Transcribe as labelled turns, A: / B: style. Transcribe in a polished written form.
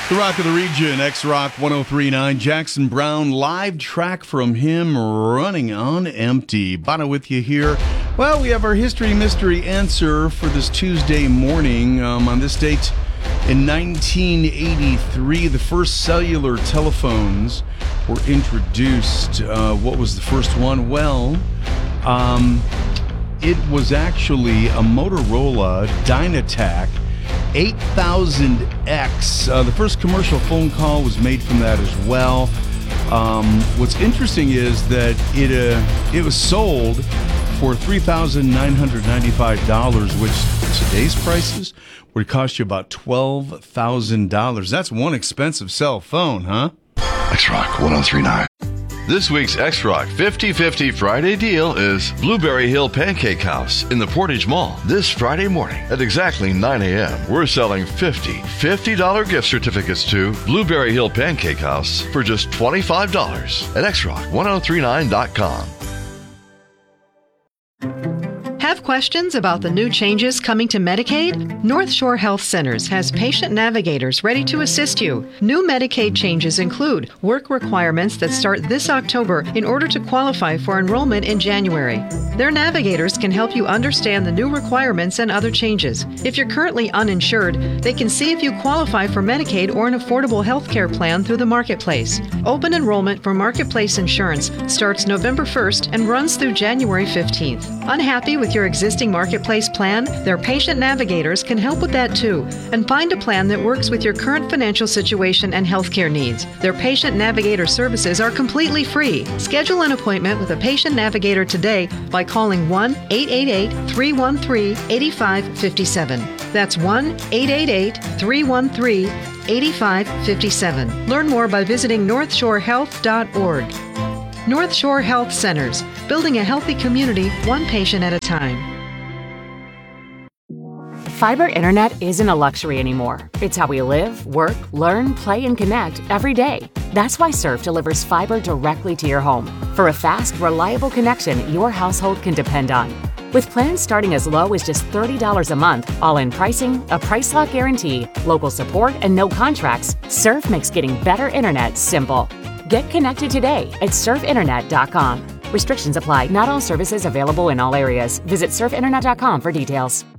A: The Rock of the Region, X-Rock 103.9, Jackson Browne, live track from him, Running on Empty. Bono with you here. Well, we have our History Mystery answer for this Tuesday morning. On this date in 1983, the first cellular telephones were introduced. What was the first one? Well, it was actually a Motorola Dynatac 8000X. The first commercial phone call was made from that as well. What's interesting is that it was sold for $3,995, which today's prices would cost you about $12,000. That's one expensive cell phone, huh?
B: X-Rock 103.9.
C: This week's X-Rock 50-50 Friday deal is Blueberry Hill Pancake House in the Portage Mall. This Friday morning at exactly 9 a.m., we're selling $50 gift certificates to Blueberry Hill Pancake House for just $25 at xrock1039.com.
D: Have questions about the new changes coming to Medicaid? North Shore Health Centers has patient navigators ready to assist you. New Medicaid changes include work requirements that start this October in order to qualify for enrollment in January. Their navigators can help you understand the new requirements and other changes. If you're currently uninsured, they can see if you qualify for Medicaid or an affordable health care plan through the Marketplace. Open enrollment for Marketplace insurance starts November 1st and runs through January 15th. Unhappy with your existing Marketplace plan? Their patient navigators can help with that too and find a plan that works with your current financial situation and healthcare needs. Their patient navigator services are completely free. Schedule an appointment with a patient navigator today by calling 1-888-313-8557. That's 1-888-313-8557. Learn more by visiting northshorehealth.org. North Shore Health Centers, building a healthy community, one patient at a time.
E: Fiber internet isn't a luxury anymore. It's how we live, work, learn, play, and connect every day. That's why Surf delivers fiber directly to your home for a fast, reliable connection your household can depend on. With plans starting as low as just $30 a month, all-in pricing, a price lock guarantee, local support, and no contracts, Surf makes getting better internet simple. Get connected today at surfinternet.com. Restrictions apply. Not all services available in all areas. Visit surfinternet.com for details.